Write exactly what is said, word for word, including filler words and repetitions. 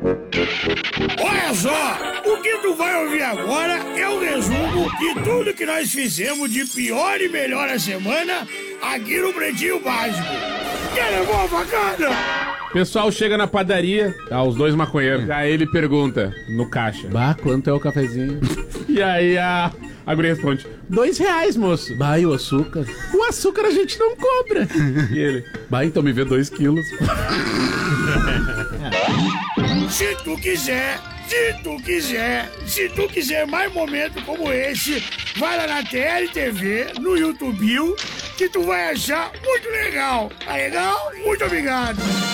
Olha só, o que tu vai ouvir agora é um resumo de tudo que nós fizemos de pior e melhor a semana aqui no Pretinho Básico. Quer levar uma facada? Pessoal chega na padaria, tá, os dois maconheiros. Aí ele pergunta no caixa: bah, quanto é o cafezinho? E aí a, a guria responde: dois reais, moço. Bah, e o açúcar? O açúcar a gente não cobra. E ele: bah, então me vê dois quilos. Se tu quiser, se tu quiser, se tu quiser mais momentos como esse, vai lá na T L T V, no YouTube, que tu vai achar muito legal. Tá legal? Muito obrigado.